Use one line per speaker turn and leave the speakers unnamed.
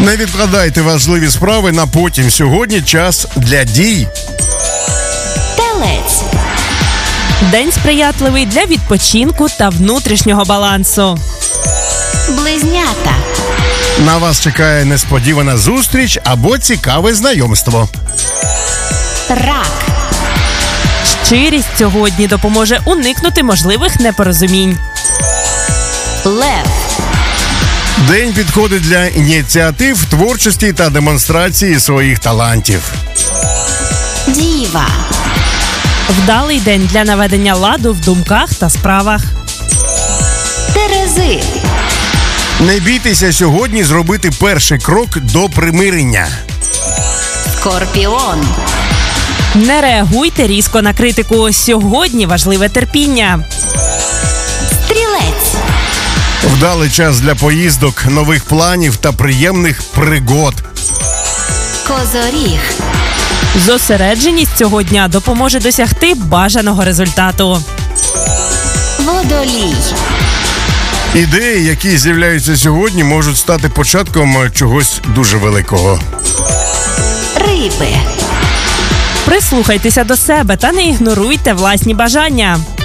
Не відкладайте важливі справи на потім. Сьогодні час для дій.
Телець.
День сприятливий для відпочинку та внутрішнього балансу.
Близнята.
На вас чекає несподівана зустріч або цікаве знайомство.
Рак.
Щирість сьогодні допоможе уникнути можливих непорозумінь.
Лев.
День підходить для ініціатив, творчості та демонстрації своїх талантів.
Діва.
Вдалий день для наведення ладу в думках та справах.
Терези.
Не бійтеся сьогодні зробити перший крок до примирення.
Скорпіон.
Не реагуйте різко на критику. Сьогодні важливе терпіння.
Стрілець.
Вдалий час для поїздок, нових планів та приємних пригод.
Козоріг.
Зосередженість цього дня допоможе досягти бажаного результату.
Водолій.
Ідеї, які з'являються сьогодні, можуть стати початком чогось дуже великого.
Риби.
Прислухайтеся до себе та не ігноруйте власні бажання.